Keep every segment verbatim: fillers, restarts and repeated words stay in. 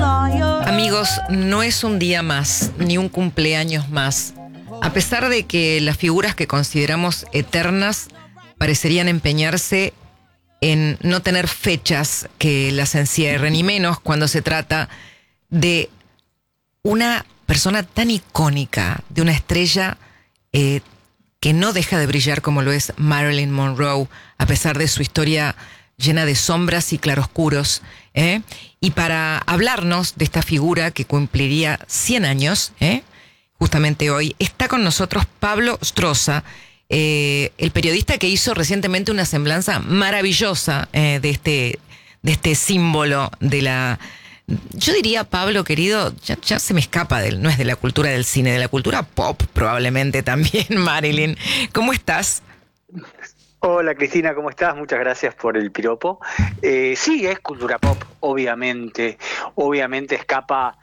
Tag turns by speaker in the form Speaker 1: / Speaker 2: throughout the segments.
Speaker 1: Amigos, no es un día más, ni un cumpleaños más. A pesar de que las figuras que consideramos eternas parecerían empeñarse en no tener fechas que las encierren, y menos cuando se trata de una persona tan icónica, de una estrella eh, que no deja de brillar como lo es Marilyn Monroe, a pesar de su historia llena de sombras y claroscuros. ¿eh? Y para hablarnos de esta figura que cumpliría cien años, ¿eh? justamente hoy, está con nosotros Pablo Stroza, eh, el periodista que hizo recientemente una semblanza maravillosa eh, de este, de este símbolo de la... Yo diría, Pablo, querido, ya, ya se me escapa, del, no es de la cultura del cine, de la cultura pop probablemente también, Marilyn. ¿Cómo estás?
Speaker 2: Hola Cristina, ¿cómo estás? Muchas gracias por el piropo. Eh, sí, es cultura pop, obviamente. Obviamente escapa,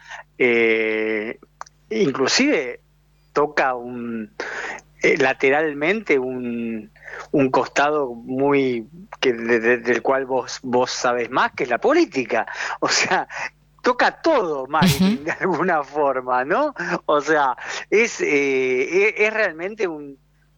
Speaker 2: eh, inclusive toca un eh, lateralmente un, un costado muy que de, de, del cual vos vos sabés más, que es la política. O sea, toca todo, Marilyn, uh-huh. de alguna forma, ¿no? O sea, es eh, es, es realmente un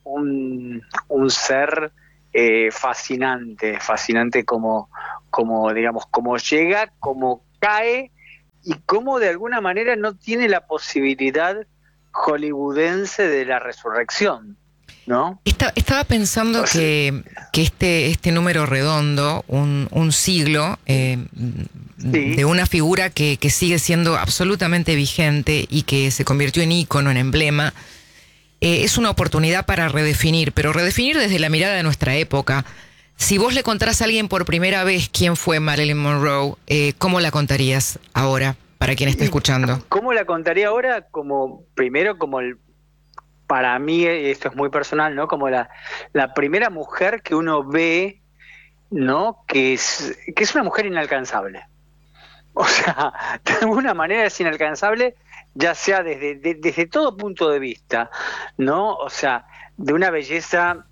Speaker 2: un, un ser Eh, fascinante, fascinante como, como, digamos, como llega, como cae y como de alguna manera no tiene la posibilidad hollywoodense de la resurrección, ¿no?
Speaker 1: Está, estaba pensando o sea, que, que este, este número redondo, un, un siglo, eh, sí. de una figura que, que sigue siendo absolutamente vigente y que se convirtió en ícono, en emblema, Eh, es una oportunidad para redefinir, pero redefinir desde la mirada de nuestra época. Si vos le contás a alguien por primera vez quién fue Marilyn Monroe, eh, ¿cómo la contarías ahora, para quien esté escuchando?
Speaker 2: ¿Cómo la contaría ahora? Como, primero, como el, para mí, esto es muy personal, ¿no? Como la, la primera mujer que uno ve, ¿no? Que es, que es una mujer inalcanzable. O sea, de alguna manera es inalcanzable, ya sea desde, de, desde todo punto de vista, ¿no? O sea, de una belleza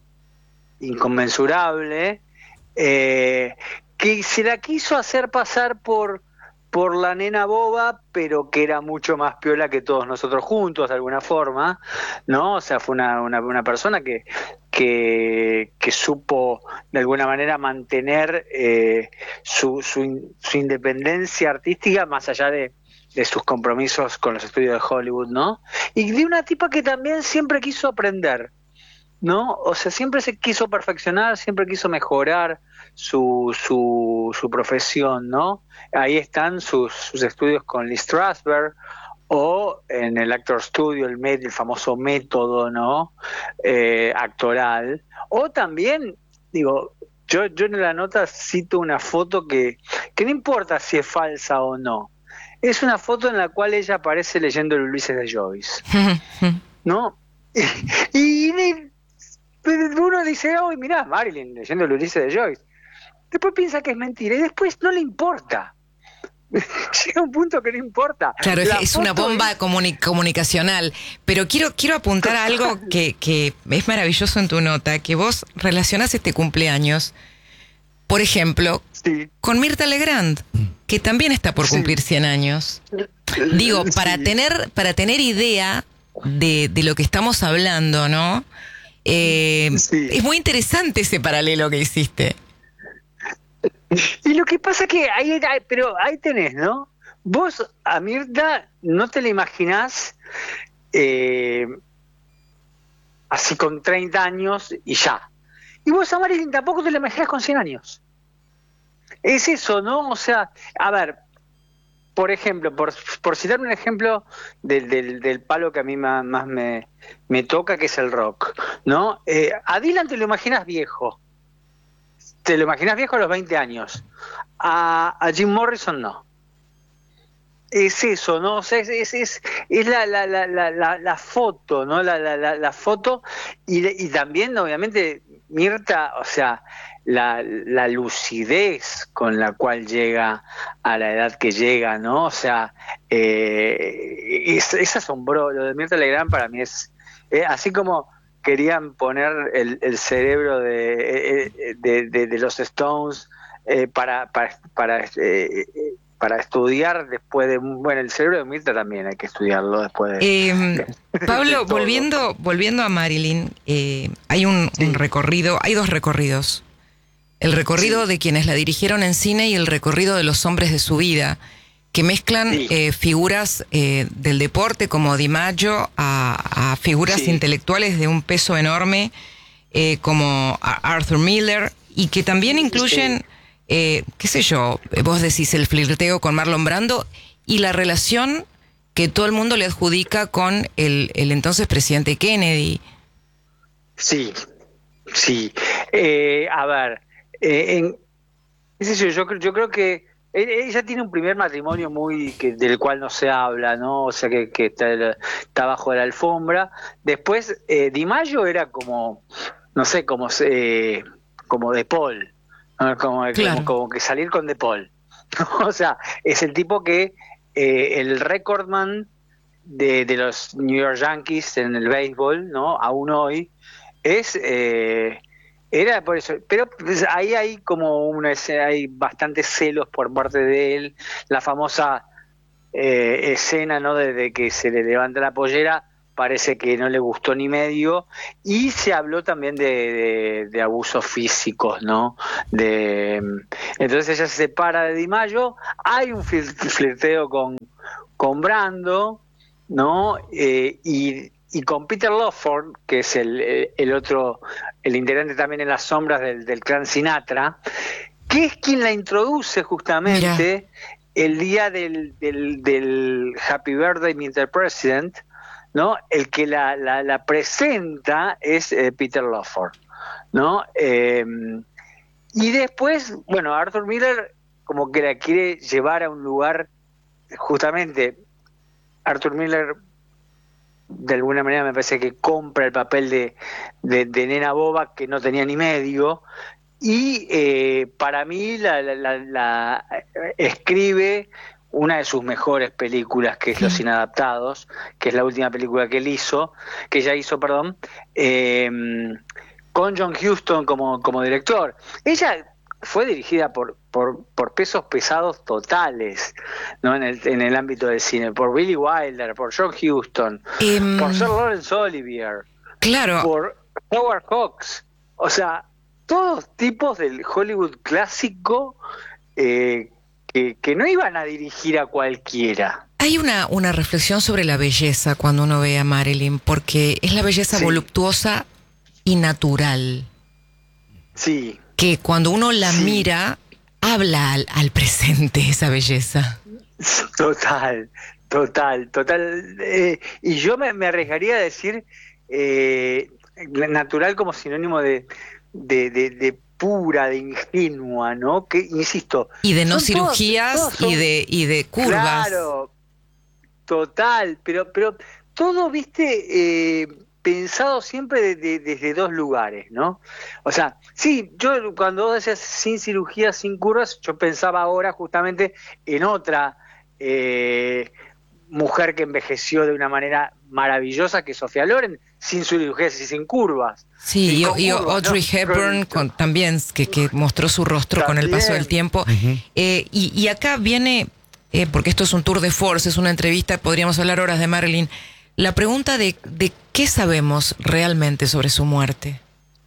Speaker 2: inconmensurable, eh, que se la quiso hacer pasar por, por la nena boba, pero que era mucho más piola que todos nosotros juntos, de alguna forma, ¿no? O sea, fue una, una, una persona que, que, que supo de alguna manera mantener eh, su, su, su independencia artística más allá de, de sus compromisos con los estudios de Hollywood, ¿no? Y de una tipa que también siempre quiso aprender, ¿no? O sea, siempre se quiso perfeccionar, siempre quiso mejorar su, su, su profesión, ¿no? Ahí están sus, sus estudios con Lee Strasberg, o en el Actor Studio, el, med, el famoso método, ¿no? Eh, actoral. O también, digo, yo, yo en la nota cito una foto que, que no importa si es falsa o no. Es una foto en la cual ella aparece leyendo el Ulises de Joyce, ¿no? Y, y uno dice, oh, mirá, Marilyn leyendo el Ulises de Joyce. Después piensa que es mentira y después no le importa. Llega un punto que no importa.
Speaker 1: Claro, la es una bomba es... comuni- comunicacional. Pero quiero, quiero apuntar a algo que, que es maravilloso en tu nota, que vos relacionás este cumpleaños, por ejemplo, sí. con Mirtha Legrand, que también está por cumplir sí. cien años. Digo, para sí. tener, para tener idea de, de lo que estamos hablando, ¿no? Eh, sí. Es muy interesante ese paralelo que hiciste.
Speaker 2: Y lo que pasa que ahí, ahí, pero ahí tenés, ¿no? Vos a Mirtha no te la imaginás eh, así con treinta años y ya. Y vos a Marilyn tampoco te la imaginás con cien años. Es eso, ¿no? O sea, a ver, por ejemplo, por, por citar un ejemplo del, del, del palo que a mí más, más me, me toca, que es el rock, ¿no? Eh, a Dylan te lo imaginas viejo. Te lo imaginas viejo a los veinte años. A, a Jim Morrison no. Es eso, ¿no? O sea, es, es, es, es la, la, la, la, la foto, ¿no? La, la, la, la foto y, y también, obviamente, Mirtha, o sea, la, la lucidez con la cual llega a la edad que llega, ¿no? O sea, eh, es, es asombroso. Lo de Mirtha Legrand para mí es, eh, así como querían poner el, el cerebro de, de, de, de los Stones eh, para, para, para eh, para estudiar después de, bueno, el cerebro de Mirta también hay que estudiarlo después de...
Speaker 1: Eh,
Speaker 2: de
Speaker 1: Pablo,
Speaker 2: todo.
Speaker 1: volviendo, volviendo a Marilyn, eh, hay un,
Speaker 2: Sí.
Speaker 1: un recorrido, hay dos recorridos. El recorrido
Speaker 2: Sí.
Speaker 1: de quienes la dirigieron en cine y el recorrido de los hombres de su vida, que mezclan
Speaker 2: Sí.
Speaker 1: eh, figuras eh, del deporte como DiMaggio a, a figuras
Speaker 2: Sí.
Speaker 1: intelectuales de un peso enorme eh, como Arthur Miller, y que también incluyen,
Speaker 2: Sí.
Speaker 1: eh, qué sé yo, vos decís el flirteo con Marlon Brando y la relación que todo el mundo le adjudica con el, el entonces presidente Kennedy.
Speaker 2: Sí, sí. Eh, a ver, eh, en, qué sé yo, yo, creo- yo creo que e- ella tiene un primer matrimonio muy que, del cual no se habla, ¿no? O sea, que, que está, está bajo la alfombra. Después, eh, Di Maggio era como, no sé, como, se- como De Paul, ¿no? Como, como,
Speaker 1: Claro.
Speaker 2: como que salir con De Paul. O sea, es el tipo que eh, el recordman de, de los New York Yankees en el béisbol, ¿no? Aún hoy, es eh, era por eso, pero pues, ahí hay como una escena, hay bastantes celos por parte de él, la famosa eh, escena, ¿no? Desde que se le levanta la pollera, parece que no le gustó ni medio, y se habló también de, de, de abusos físicos, ¿no? De, entonces ella se separa de Di Maggio, hay un flir- flirteo con, con Brando, ¿no? Eh, y, y con Peter Lawford, que es el, el, el otro, el integrante también en las sombras del, del clan Sinatra, que es quien la introduce justamente Mira. el día del, del, del Happy Birthday mister President, ¿no? El que la, la, la presenta es eh, Peter Lawford, ¿no? Eh, y después, bueno, Arthur Miller como que la quiere llevar a un lugar, justamente, Arthur Miller de alguna manera me parece que compra el papel de, de, de nena boba que no tenía ni medio, y eh, para mí la, la, la, la escribe una de sus mejores películas, que es Los Inadaptados, que es la última película que él hizo, que ella hizo, perdón, eh, con John Huston como, como director. Ella fue dirigida por, por, por pesos pesados totales, ¿no? en, el, en el ámbito del cine, por Billy Wilder, por John Huston, um, por Sir Laurence Olivier,
Speaker 1: claro.
Speaker 2: por Howard Hawks, o sea, todos tipos del Hollywood clásico eh, que, que no iban a dirigir a cualquiera.
Speaker 1: Hay una, una reflexión sobre la belleza cuando uno ve a Marilyn, porque es la belleza sí. voluptuosa y natural.
Speaker 2: Sí.
Speaker 1: Que cuando uno la sí. mira, habla al, al presente esa belleza.
Speaker 2: Total, total, total. Eh, y yo me, me arriesgaría a decir eh, natural como sinónimo de, de, de, de pura, de ingenua, ¿no? Que, insisto.
Speaker 1: Y de no cirugías todos, todos son, y, de, y de curvas.
Speaker 2: Claro, total, pero, pero todo, viste, eh, pensado siempre de, de, desde dos lugares, ¿no? O sea, sí, yo cuando vos decías sin cirugías, sin curvas, yo pensaba ahora justamente en otra eh, mujer que envejeció de una manera maravillosa, que es Sofía Loren, sin cirugías y sin curvas.
Speaker 1: Sí, y, y curvas, Audrey ¿no? Hepburn con, también, que, que mostró su rostro también. Con el paso del tiempo. Uh-huh. eh, y, y acá viene, eh, porque esto es un tour de force, es una entrevista, podríamos hablar horas de Marilyn, la pregunta de, de qué sabemos realmente sobre su muerte.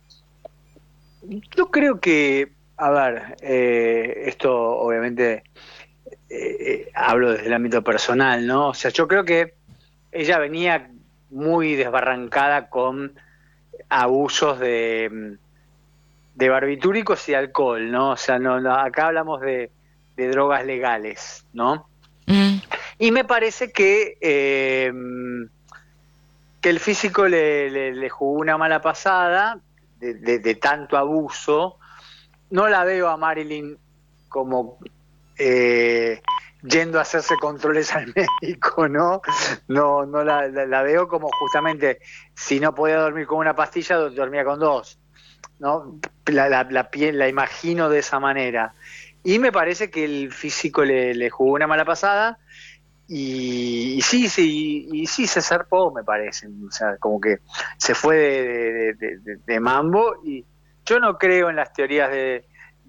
Speaker 2: Yo creo que, a ver, eh, esto obviamente eh, hablo desde el ámbito personal, ¿no? O sea, yo creo que ella venía muy desbarrancada con abusos de, de barbitúricos y alcohol, ¿no? O sea, no, no acá hablamos de, de drogas legales, ¿no? Mm. Y me parece que... Eh, que el físico le, le, le jugó una mala pasada de, de, de tanto abuso. No la veo a Marilyn como eh, yendo a hacerse controles al médico, ¿no? No, no la, la, la veo como justamente, si no podía dormir con una pastilla, dormía con dos, ¿no? La, la, la, la imagino de esa manera. Y me parece que el físico le, le jugó una mala pasada. Y, y sí, sí, y, y sí se zarpó, me parece, o sea, como que se fue de, de, de, de, de mambo, y yo no creo en las teorías de,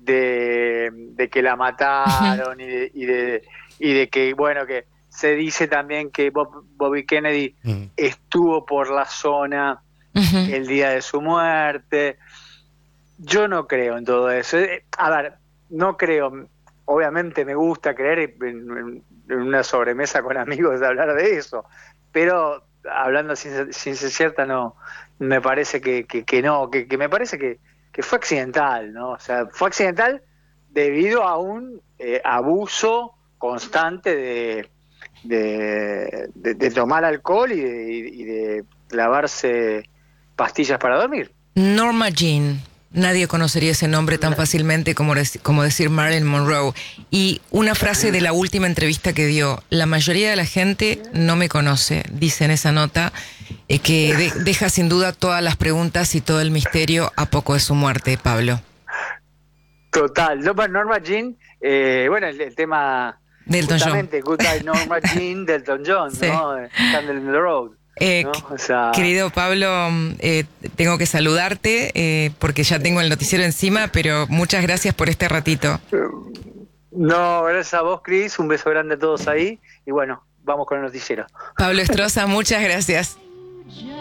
Speaker 2: de, de que la mataron y de, y de y de que, bueno, que se dice también que Bob, Bobby Kennedy uh-huh. estuvo por la zona uh-huh. el día de su muerte. Yo no creo en todo eso. A ver, no creo, obviamente me gusta creer en, en una sobremesa con amigos de hablar de eso, pero hablando sin, sin ser cierta, no, me parece que, que, que no, que, que me parece que, que fue accidental, ¿no? O sea, fue accidental debido a un eh, abuso constante de, de, de, de tomar alcohol y de, y de clavarse pastillas para dormir.
Speaker 1: Norma Jean. Nadie conocería ese nombre tan fácilmente como, como decir Marilyn Monroe. Y una frase de la última entrevista que dio: la mayoría de la gente no me conoce, dice en esa nota, eh, que de, deja sin duda todas las preguntas y todo el misterio a poco de su muerte, Pablo.
Speaker 2: Total. Norma Jean, eh, bueno, el, el tema...
Speaker 1: Delton John.
Speaker 2: Goodbye Norma Jean, Delton John, sí. ¿no? Candle in the Road.
Speaker 1: Eh,
Speaker 2: ¿no? O sea...
Speaker 1: Querido Pablo, eh, tengo que saludarte eh, porque ya tengo el noticiero encima, pero muchas gracias por este ratito.
Speaker 2: No, gracias a vos, Cris, un beso grande a todos ahí y bueno, vamos con el noticiero.
Speaker 1: Pablo Estroza, muchas gracias.